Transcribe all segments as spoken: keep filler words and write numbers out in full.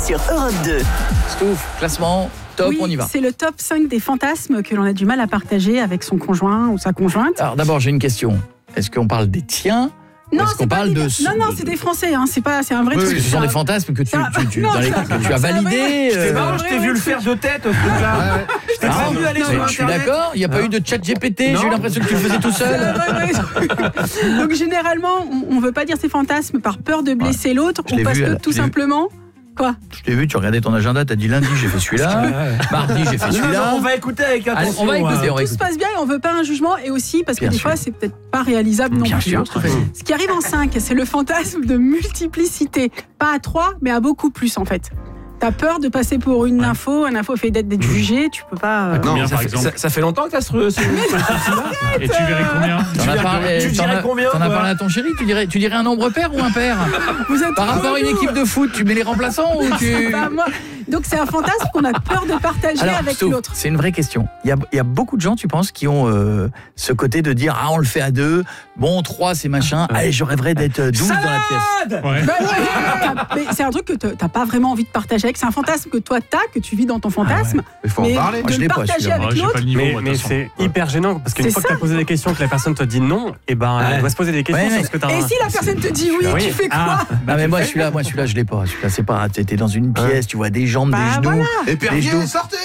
sur Europe deux. Stouff, classement, top, oui, on y va. C'est le top cinq des fantasmes que l'on a du mal à partager avec son conjoint ou sa conjointe. Alors d'abord, j'ai une question. Est-ce qu'on parle des tiens Non, est-ce qu'on c'est pas parle des... de... non, non, c'est des Français, hein. c'est, pas... c'est un vrai Oui, truc. ce sont des fantasmes que tu, Ça- tu, tu, Non, dans les- ça- que tu as ça- validés. c'est euh, marrant, je t'ai vu le faire de tête, ce truc-là. Je t'ai pas vu aller mais sur je suis Internet. d'accord, il n'y a pas eu de chat G P T, Non. j'ai eu l'impression que tu le faisais tout C'est seul. un vrai, vrai truc. Donc généralement, on ne veut pas dire ses fantasmes par peur de blesser l'autre Je ou l'ai parce vu, que elle- tout je l'ai vu. simplement... Quoi? Je t'ai vu, tu regardais ton agenda, t'as dit lundi j'ai fait celui-là, mardi j'ai fait Non, non, celui-là. on va écouter avec Allez, attention. on va écouter, hein. on va Tout se écouter. passe bien et on veut pas un jugement, et aussi parce que Bien des sûr. fois c'est peut-être pas réalisable non Bien plus. sûr, hein. tout à fait. Ce qui arrive en cinq, c'est le fantasme de multiplicité. Pas à trois, mais à beaucoup plus en fait. T'as peur de passer pour une info, un info fait d'être d'être jugé, tu peux pas... euh, Non, Combien, ça, par fait, exemple ça, ça fait longtemps que t'as ce, ce, ce Et tu verrais combien? T'en as parlé, tu t'en dirais as- combien, t'en as toi parlé à ton chéri, tu dirais, tu dirais un nombre pair ou un père? Vous êtes Par rapport à une relous. équipe de foot, tu mets les remplaçants ou tu... Bah, moi- Donc c'est un fantasme qu'on a peur de partager Alors, avec Stouff, l'autre. c'est une vraie question. Il y a, il y a beaucoup de gens, tu penses, qui ont euh, ce côté de dire ah on le fait à deux, bon trois c'est machin, allez je rêverais d'être douze dans la pièce. Ouais. Bah, ouais, t'as- mais c'est un truc que t'as t'as pas vraiment envie de partager avec. C'est un fantasme que toi t'as, que tu vis dans ton fantasme. Il faut mais en parler. de Moi, je le l'ai pas, partager celui-là. avec Ouais, j'ai l'autre. pas le niveau, Mais, moi, de mais toute façon. c'est hyper gênant parce qu'une C'est fois que ça. tu as posé des questions, que la personne te dit non, et ben Ouais. elle doit se poser des questions Ouais, sur mais- ce que tu as. Et si la personne te dit oui, Oui. tu fais quoi? Ah, Ah mais moi celui-là, moi celui-là je l'ai pas. Celui-là c'est pas. T'es dans une pièce, tu vois des jambes, Bah, des genoux. Et Des Perrier, genoux. sortez.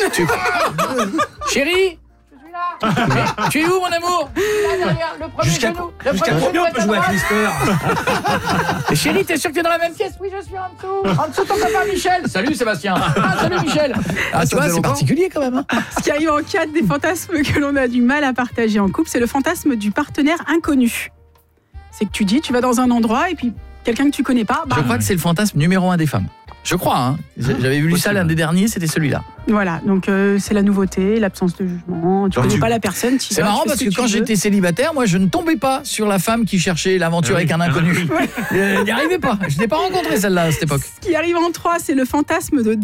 Chérie, je suis là. Tu es où mon amour? Jusqu'à jusqu'à combien on peut jouer à Twister? Et chérie, t'es sûr que t'es dans la même pièce? Oui, je suis en dessous. En dessous ton copain Michel. Salut Sébastien. Ah, salut Michel. Ah, tu ça vois, faisait c'est longtemps. particulier quand même. Hein. Ce qui arrive en quatre des fantasmes que l'on a du mal à partager en couple, c'est le fantasme du partenaire inconnu. C'est que tu dis, tu vas dans un endroit et puis quelqu'un que tu connais pas, bah, Je crois que c'est le fantasme numéro un des femmes. Je crois. Hein. J'avais vu ça l'un des derniers, c'était celui-là. voilà. Donc euh, c'est la nouveauté, l'absence de jugement. Tu Genre, connais tu- pas la personne. tu C'est vas, marrant tu fais parce ce que tu quand veux. j'étais célibataire, moi je ne tombais pas sur la femme qui cherchait l'aventure Ah oui, avec un inconnu. ah oui. Je n'y arrivais pas. Je n'ai pas rencontré celle-là à cette époque. Ce qui arrive en trois, c'est le fantasme de